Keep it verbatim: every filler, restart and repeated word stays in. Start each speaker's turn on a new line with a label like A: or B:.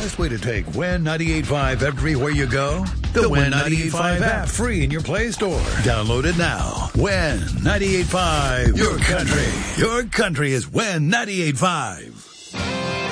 A: best way to take Win ninety-eight point five everywhere you go? The, the Win ninety-eight point five app, free in your Play Store. Download it now. Win ninety-eight point five, your country. Your country is Win ninety-eight point five.